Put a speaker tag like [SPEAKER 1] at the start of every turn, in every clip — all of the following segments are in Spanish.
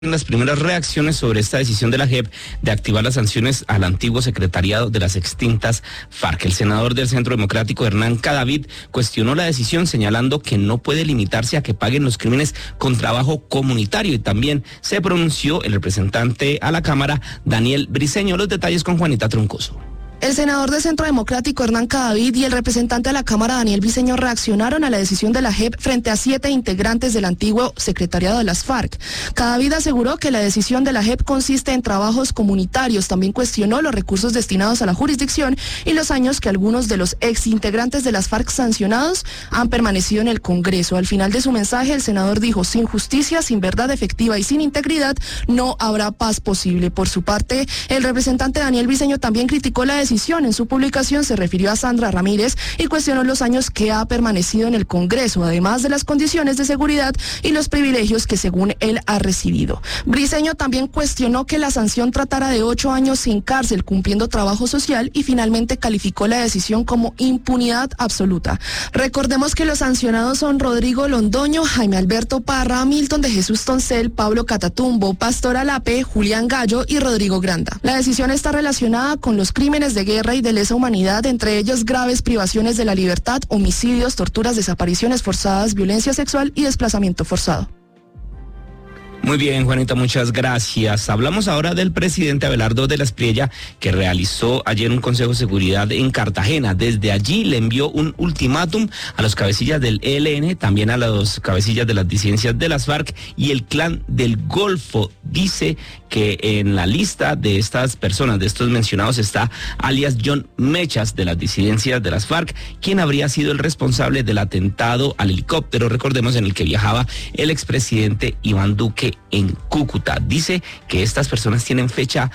[SPEAKER 1] Las primeras reacciones sobre esta decisión de la JEP de activar las sanciones al antiguo secretariado de las extintas FARC. El senador del Centro Democrático, Hernán Cadavid, cuestionó la decisión señalando que no puede limitarse a que paguen los crímenes con trabajo comunitario, y también se pronunció el representante a la Cámara, Daniel Briceño. Los detalles con Juanita Troncoso.
[SPEAKER 2] El senador del Centro Democrático, Hernán Cadavid, y el representante de la Cámara, Daniel Briceño, reaccionaron a la decisión de la JEP frente a 7 integrantes del antiguo secretariado de las FARC. Cadavid aseguró que la decisión de la JEP consiste en trabajos comunitarios. También cuestionó los recursos destinados a la jurisdicción y los años que algunos de los exintegrantes de las FARC sancionados han permanecido en el Congreso. Al final de su mensaje, el senador dijo: sin justicia, sin verdad efectiva y sin integridad, no habrá paz posible. Por su parte, el representante Daniel Briceño también criticó la decisión. En su publicación se refirió a Sandra Ramírez y cuestionó los años que ha permanecido en el Congreso, además de las condiciones de seguridad y los privilegios que según él ha recibido. Briceño también cuestionó que la sanción tratara de 8 años sin cárcel, cumpliendo trabajo social, y finalmente calificó la decisión como impunidad absoluta. Recordemos que los sancionados son Rodrigo Londoño, Jaime Alberto Parra, Milton de Jesús Toncel, Pablo Catatumbo, Pastor Alape, Julián Gallo y Rodrigo Granda. La decisión está relacionada con los crímenes de guerra y de lesa humanidad, entre ellos graves privaciones de la libertad, homicidios, torturas, desapariciones forzadas, violencia sexual y desplazamiento forzado.
[SPEAKER 1] Muy bien, Juanita, muchas gracias. Hablamos ahora del presidente Abelardo de la Espriella, que realizó ayer un Consejo de Seguridad en Cartagena. Desde allí le envió un ultimátum a los cabecillas del ELN, también a los cabecillas de las disidencias de las FARC y el Clan del Golfo. Dice que en la lista de estas personas, de estos mencionados, está alias John Mechas, de las disidencias de las FARC, quien habría sido el responsable del atentado al helicóptero, recordemos, en el que viajaba el expresidente Iván Duque en Cúcuta. Dice que estas personas tienen fecha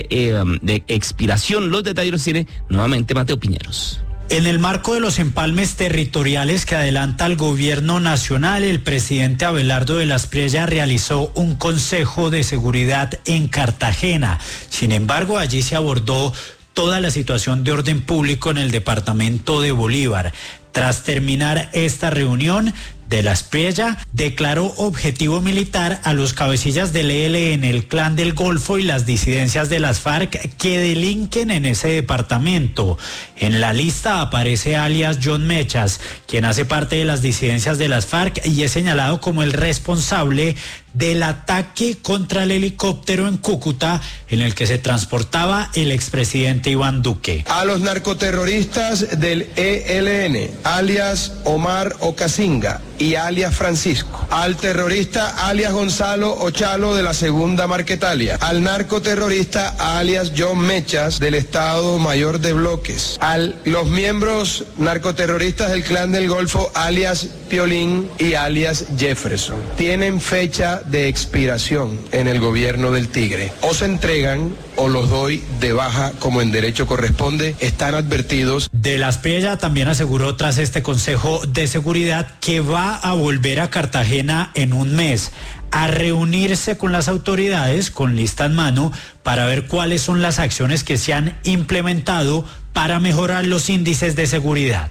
[SPEAKER 1] de expiración. Los detalles los tiene nuevamente Mateo Piñeros.
[SPEAKER 3] En el marco de los empalmes territoriales que adelanta el gobierno nacional, el presidente Abelardo de la Espriella realizó un consejo de seguridad en Cartagena. Sin embargo, allí se abordó toda la situación de orden público en el departamento de Bolívar. Tras terminar esta reunión, de la Espriella declaró objetivo militar a los cabecillas del ELN, el Clan del Golfo y las disidencias de las FARC que delinquen en ese departamento. En la lista aparece alias John Mechas, quien hace parte de las disidencias de las FARC y es señalado como el responsable del ataque contra el helicóptero en Cúcuta en el que se transportaba el expresidente Iván Duque.
[SPEAKER 4] A los narcoterroristas del ELN, alias Omar Ocasinga y alias Francisco, al terrorista alias Gonzalo Ochalo de la Segunda Marquetalia, al narcoterrorista alias John Mechas del Estado Mayor de Bloques, a los miembros narcoterroristas del Clan del Golfo alias Piolín y alias Jefferson. Tienen fecha de expiración en el gobierno del Tigre. O se entregan o los doy de baja como en derecho corresponde. Están advertidos.
[SPEAKER 3] De la Espriella también aseguró tras este Consejo de Seguridad que va a volver a Cartagena en un mes a reunirse con las autoridades con lista en mano para ver cuáles son las acciones que se han implementado para mejorar los índices de seguridad.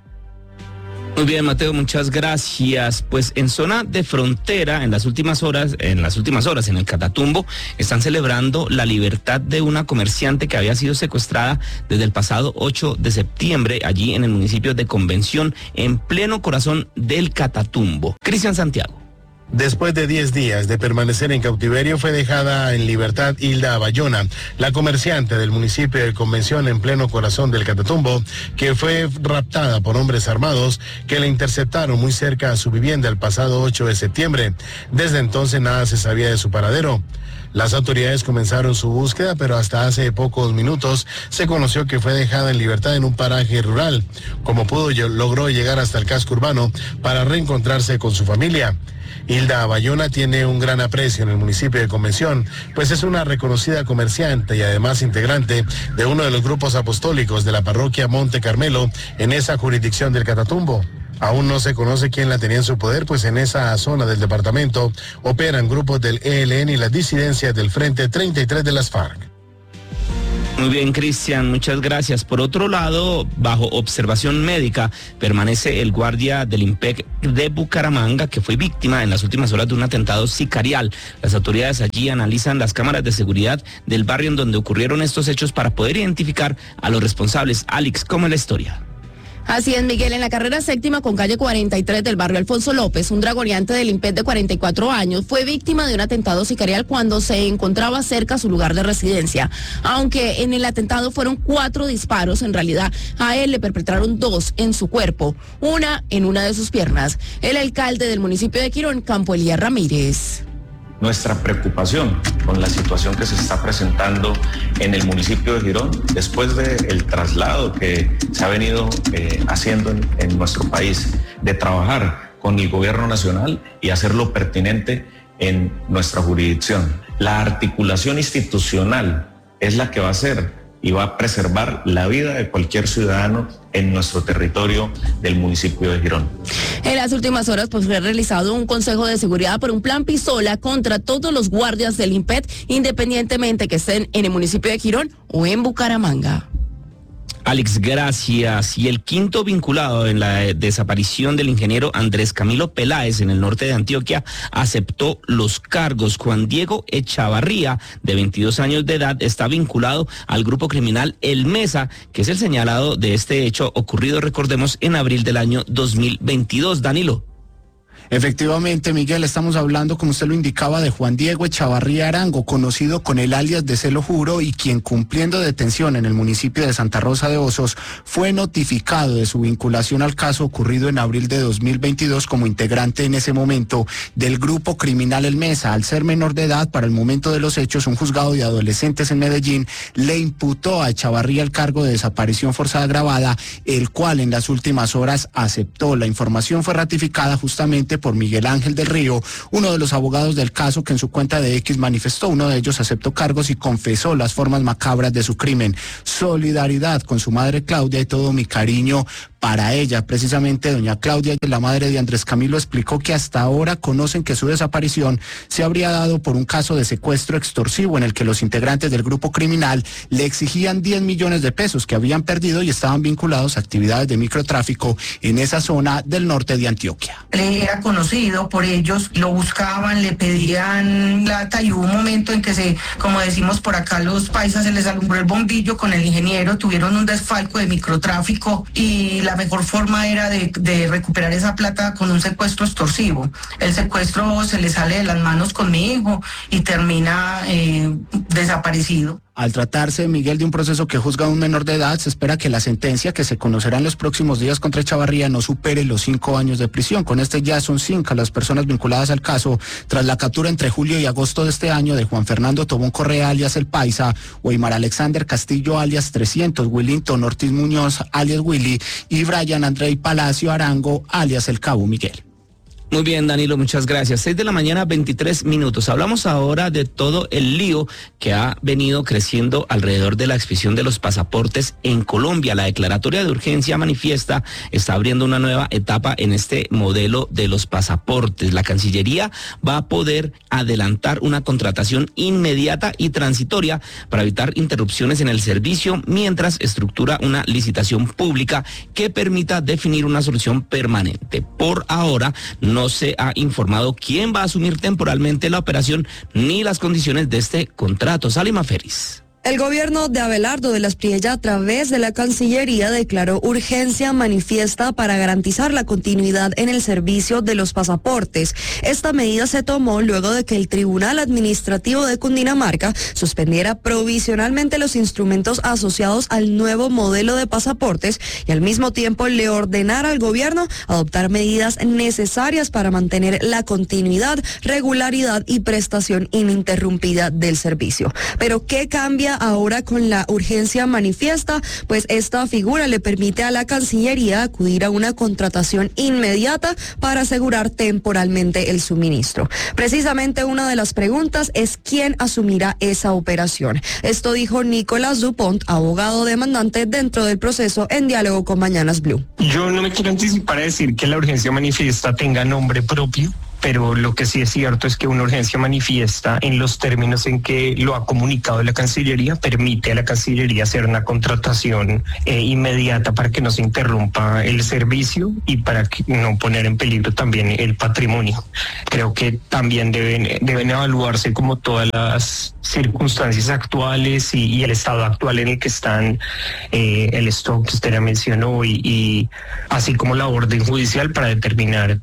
[SPEAKER 1] Muy bien, Mateo, muchas gracias. Pues en zona de frontera, en las últimas horas, en el Catatumbo, están celebrando la libertad de una comerciante que había sido secuestrada desde el pasado 8 de septiembre, allí en el municipio de Convención, en pleno corazón del Catatumbo. Cristian Santiago.
[SPEAKER 5] Después de 10 días de permanecer en cautiverio, fue dejada en libertad Hilda Bayona, la comerciante del municipio de Convención en pleno corazón del Catatumbo, que fue raptada por hombres armados que la interceptaron muy cerca a su vivienda el pasado 8 de septiembre. Desde entonces nada se sabía de su paradero. Las autoridades comenzaron su búsqueda, pero hasta hace pocos minutos se conoció que fue dejada en libertad en un paraje rural. Como pudo, logró llegar hasta el casco urbano para reencontrarse con su familia. Hilda Bayona tiene un gran aprecio en el municipio de Convención, pues es una reconocida comerciante y además integrante de uno de los grupos apostólicos de la parroquia Monte Carmelo en esa jurisdicción del Catatumbo. Aún no se conoce quién la tenía en su poder, pues en esa zona del departamento operan grupos del ELN y las disidencias del Frente 33 de las FARC.
[SPEAKER 1] Muy bien, Cristian, muchas gracias. Por otro lado, bajo observación médica, permanece el guardia del IMPEC de Bucaramanga, que fue víctima en las últimas horas de un atentado sicarial. Las autoridades allí analizan las cámaras de seguridad del barrio en donde ocurrieron estos hechos para poder identificar a los responsables. Alex, ¿cómo es la historia?
[SPEAKER 6] Así es, Miguel, en la carrera séptima con calle 43 del barrio Alfonso López, un dragoneante del IMPEC de 44 años fue víctima de un atentado sicarial cuando se encontraba cerca a su lugar de residencia. Aunque en el atentado fueron 4 disparos, en realidad a él le perpetraron 2 en su cuerpo, una en una de sus piernas. El alcalde del municipio de Quirón, Campo Elías Ramírez.
[SPEAKER 7] Nuestra preocupación con la situación que se está presentando en el municipio de Girón, después del traslado que se ha venido haciendo en nuestro país, de trabajar con el gobierno nacional y hacerlo pertinente en nuestra jurisdicción. La articulación institucional es la que va a hacer y va a preservar la vida de cualquier ciudadano en nuestro territorio del municipio de Girón.
[SPEAKER 6] En las últimas horas fue realizado un consejo de seguridad por un plan pistola contra todos los guardias del IMPEC, independientemente que estén en el municipio de Girón o en Bucaramanga.
[SPEAKER 1] Alex, gracias. Y el quinto vinculado en la desaparición del ingeniero Andrés Camilo Peláez en el norte de Antioquia aceptó los cargos. Juan Diego Echavarría, de 22 años de edad, está vinculado al grupo criminal El Mesa, que es el señalado de este hecho ocurrido, recordemos, en abril del año 2022. Danilo.
[SPEAKER 8] Efectivamente, Miguel, estamos hablando, como usted lo indicaba, de Juan Diego Echavarría Arango, conocido con el alias de Se lo Juro, y quien, cumpliendo detención en el municipio de Santa Rosa de Osos, fue notificado de su vinculación al caso ocurrido en abril de 2022 como integrante en ese momento del grupo criminal El Mesa. Al ser menor de edad, para el momento de los hechos, un juzgado de adolescentes en Medellín le imputó a Echavarría el cargo de desaparición forzada agravada, el cual en las últimas horas aceptó. La información fue ratificada justamente por Miguel Ángel del Río, uno de los abogados del caso, que en su cuenta de X manifestó: uno de ellos aceptó cargos y confesó las formas macabras de su crimen. Solidaridad con su madre Claudia y todo mi cariño para ella. Precisamente doña Claudia, la madre de Andrés Camilo, explicó que hasta ahora conocen que su desaparición se habría dado por un caso de secuestro extorsivo en el que los integrantes del grupo criminal le exigían 10 millones de pesos que habían perdido y estaban vinculados a actividades de microtráfico en esa zona del norte de Antioquia.
[SPEAKER 9] Era conocido por ellos, lo buscaban, le pedían plata y hubo un momento en que como decimos por acá los paisas, se les alumbró el bombillo con el ingeniero, tuvieron un desfalco de microtráfico y la mejor forma era de recuperar esa plata con un secuestro extorsivo. El secuestro se le sale de las manos con mi hijo y termina desaparecido.
[SPEAKER 8] Al tratarse, Miguel, de un proceso que juzga a un menor de edad, se espera que la sentencia, que se conocerá en los próximos días contra Echavarría, no supere los 5 años de prisión. Con este ya son 5 las personas vinculadas al caso, tras la captura entre julio y agosto de este año de Juan Fernando Tobón Correa, alias El Paisa, Weimar Alexander Castillo, alias 300, Willington Ortiz Muñoz, alias Willy, y Brian Andrei Palacio Arango, alias El Cabo. Miguel.
[SPEAKER 1] Muy bien, Danilo, muchas gracias. 6 de la mañana, 23 minutos. Hablamos ahora de todo el lío que ha venido creciendo alrededor de la expedición de los pasaportes en Colombia. La declaratoria de urgencia manifiesta está abriendo una nueva etapa en este modelo de los pasaportes. La Cancillería va a poder adelantar una contratación inmediata y transitoria para evitar interrupciones en el servicio, mientras estructura una licitación pública que permita definir una solución permanente. Por ahora, no se ha informado quién va a asumir temporalmente la operación ni las condiciones de este contrato. Salima Feris.
[SPEAKER 10] El gobierno de Abelardo de las Priella, a través de la Cancillería, declaró urgencia manifiesta para garantizar la continuidad en el servicio de los pasaportes. Esta medida se tomó luego de que el Tribunal Administrativo de Cundinamarca suspendiera provisionalmente los instrumentos asociados al nuevo modelo de pasaportes y al mismo tiempo le ordenara al gobierno adoptar medidas necesarias para mantener la continuidad, regularidad y prestación ininterrumpida del servicio. Pero ¿qué cambia ahora con la urgencia manifiesta? Pues esta figura le permite a la Cancillería acudir a una contratación inmediata para asegurar temporalmente el suministro. Precisamente una de las preguntas es quién asumirá esa operación. Esto dijo Nicolás Dupont, abogado demandante dentro del proceso, en diálogo con Mañanas Blue.
[SPEAKER 11] Yo no me quiero anticipar a decir que la urgencia manifiesta tenga nombre propio. pero lo que sí es cierto es que una urgencia manifiesta en los términos en que lo ha comunicado la Cancillería permite a la Cancillería hacer una contratación inmediata para que no se interrumpa el servicio y para que no poner en peligro también el patrimonio. Creo que también deben evaluarse como todas las circunstancias actuales y el estado actual en el que están, el stock que usted ya mencionó y así como la orden judicial para determinar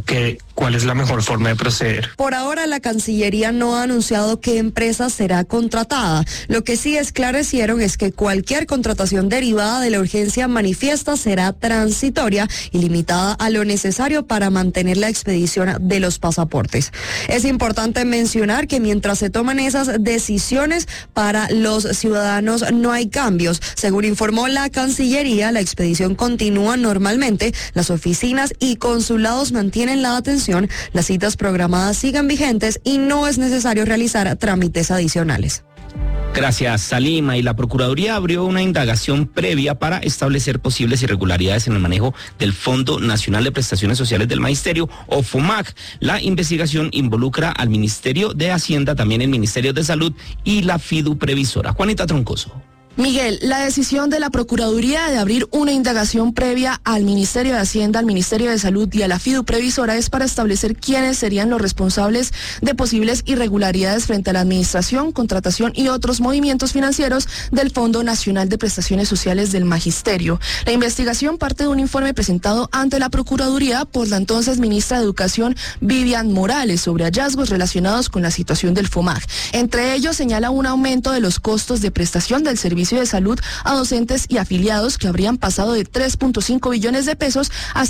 [SPEAKER 11] cuál es la mejor forma de proceder.
[SPEAKER 10] Por ahora la Cancillería no ha anunciado qué empresa será contratada. Lo que sí esclarecieron es que cualquier contratación derivada de la urgencia manifiesta será transitoria y limitada a lo necesario para mantener la expedición de los pasaportes. Es importante mencionar que mientras se toman esas decisiones para los ciudadanos no hay cambios. Según informó la Cancillería, la expedición continúa normalmente, las oficinas y consulados mantienen la atención, las citas programadas sigan vigentes y no es necesario realizar trámites adicionales.
[SPEAKER 1] Gracias, Salima. Y la Procuraduría abrió una indagación previa para establecer posibles irregularidades en el manejo del Fondo Nacional de Prestaciones Sociales del Magisterio, o FOMAC. La investigación involucra al Ministerio de Hacienda, también el Ministerio de Salud y la FIDU Previsora. Juanita Troncoso.
[SPEAKER 2] Miguel, la decisión de la Procuraduría de abrir una indagación previa al Ministerio de Hacienda, al Ministerio de Salud y a la FIDU Previsora es para establecer quiénes serían los responsables de posibles irregularidades frente a la administración, contratación y otros movimientos financieros del Fondo Nacional de Prestaciones Sociales del Magisterio. La investigación parte de un informe presentado ante la Procuraduría por la entonces ministra de Educación, Vivian Morales, sobre hallazgos relacionados con la situación del FOMAC. Entre ellos señala un aumento de los costos de prestación del servicio de salud a docentes y afiliados que habrían pasado de 3.5 billones de pesos a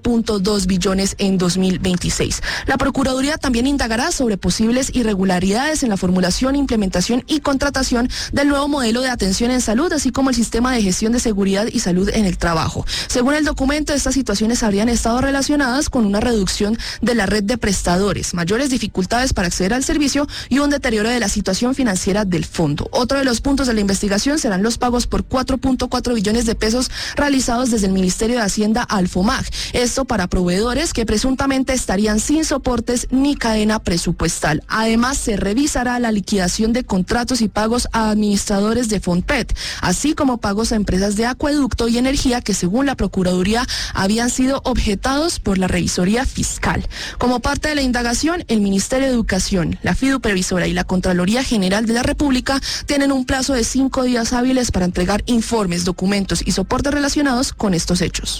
[SPEAKER 2] 5.2 billones en 2026. La Procuraduría también indagará sobre posibles irregularidades en la formulación, implementación y contratación del nuevo modelo de atención en salud, así como el sistema de gestión de seguridad y salud en el trabajo. Según el documento, estas situaciones habrían estado relacionadas con una reducción de la red de prestadores, mayores dificultades para acceder al servicio y un deterioro de la situación financiera del fondo. Otro de los puntos de la investigación serán los pagos por 4.4 billones de pesos realizados desde el Ministerio de Hacienda al FOMAC. Esto para proveedores que presuntamente estarían sin soportes ni cadena presupuestal. Además, se revisará la liquidación de contratos y pagos a administradores de Fonpet, así como pagos a empresas de acueducto y energía que, según la Procuraduría, habían sido objetados por la revisoría fiscal. Como parte de la indagación, el Ministerio de Educación, la FIDU Previsora y la Contraloría General de la República tienen un plazo de 5 días hábiles para entregar informes, documentos y soportes relacionados con estos hechos.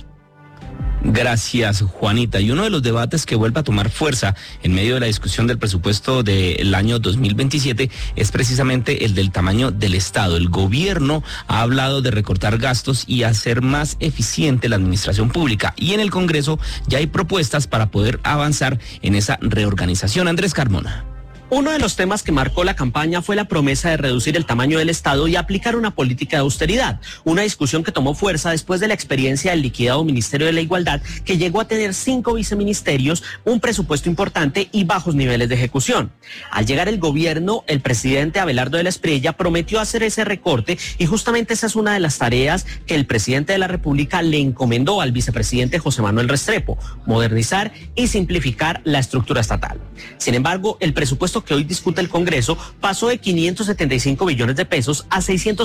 [SPEAKER 1] Gracias, Juanita. Y uno de los debates que vuelve a tomar fuerza en medio de la discusión del presupuesto del año 2027 es precisamente el del tamaño del Estado. El gobierno ha hablado de recortar gastos y hacer más eficiente la administración pública. Y en el Congreso ya hay propuestas para poder avanzar en esa reorganización. Andrés Carmona.
[SPEAKER 12] Uno de los temas que marcó la campaña fue la promesa de reducir el tamaño del Estado y aplicar una política de austeridad, una discusión que tomó fuerza después de la experiencia del liquidado Ministerio de la Igualdad, que llegó a tener 5 viceministerios, un presupuesto importante y bajos niveles de ejecución. Al llegar el gobierno, el presidente Abelardo de la Espriella prometió hacer ese recorte y justamente esa es una de las tareas que el presidente de la República le encomendó al vicepresidente José Manuel Restrepo: modernizar y simplificar la estructura estatal. Sin embargo, el presupuesto que hoy discute el Congreso pasó de 575 billones de pesos a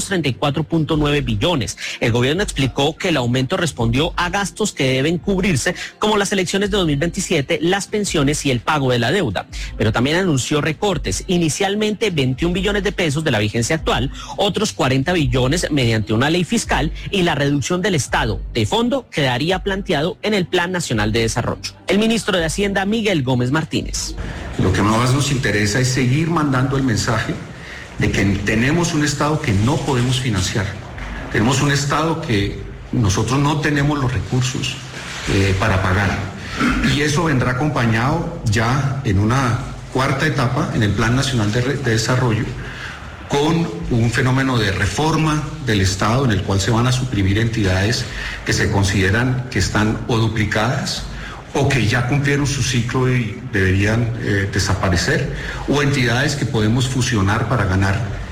[SPEAKER 12] 634.9 billones. El gobierno explicó que el aumento respondió a gastos que deben cubrirse, como las elecciones de 2027, las pensiones y el pago de la deuda. Pero también anunció recortes, inicialmente 21 billones de pesos de la vigencia actual, otros 40 billones mediante una ley fiscal y la reducción del Estado de fondo quedaría planteado en el Plan Nacional de Desarrollo. El ministro de Hacienda, Miguel Gómez Martínez.
[SPEAKER 13] Lo que más nos interesa es seguir mandando el mensaje de que tenemos un Estado que no podemos financiar. Tenemos un Estado que nosotros no tenemos los recursos para pagar. Y eso vendrá acompañado ya en una cuarta etapa en el Plan Nacional de Desarrollo, con un fenómeno de reforma del Estado en el cual se van a suprimir entidades que se consideran que están o duplicadas o que ya cumplieron su ciclo y deberían desaparecer, o entidades que podemos fusionar para ganar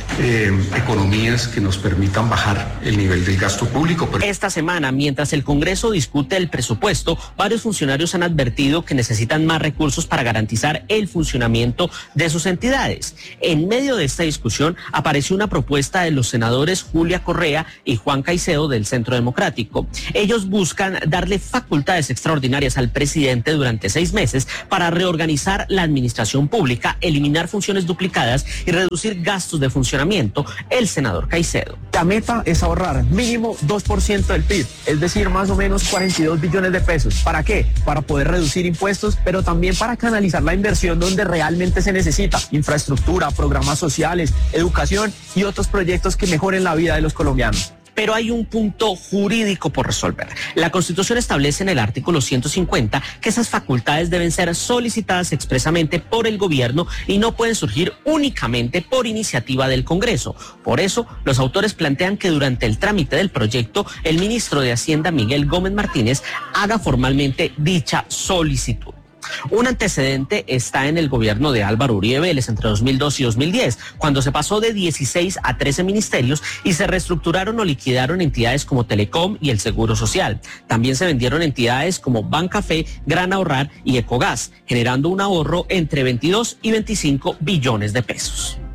[SPEAKER 13] economías que nos permitan bajar el nivel del gasto público.
[SPEAKER 12] Esta semana, mientras el Congreso discute el presupuesto, varios funcionarios han advertido que necesitan más recursos para garantizar el funcionamiento de sus entidades. En medio de esta discusión apareció una propuesta de los senadores Julia Correa y Juan Caicedo del Centro Democrático. Ellos buscan darle facultades extraordinarias al presidente durante 6 meses para reorganizar la administración pública, eliminar funciones duplicadas y reducir gastos de funcionamiento. El senador Caicedo.
[SPEAKER 14] La meta es ahorrar mínimo 2% del PIB, es decir, más o menos 42 billones de pesos. ¿Para qué? Para poder reducir impuestos, pero también para canalizar la inversión donde realmente se necesita. Infraestructura, programas sociales, educación y otros proyectos que mejoren la vida de los colombianos.
[SPEAKER 12] Pero hay un punto jurídico por resolver. La Constitución establece en el artículo 150 que esas facultades deben ser solicitadas expresamente por el gobierno y no pueden surgir únicamente por iniciativa del Congreso. Por eso, los autores plantean que durante el trámite del proyecto, el ministro de Hacienda, Miguel Gómez Martínez, haga formalmente dicha solicitud. Un antecedente está en el gobierno de Álvaro Uribe Vélez entre 2002 y 2010, cuando se pasó de 16 a 13 ministerios y se reestructuraron o liquidaron entidades como Telecom y el Seguro Social. También se vendieron entidades como Bancafé, Gran Ahorrar y Ecogas, generando un ahorro entre 22 y 25 billones de pesos.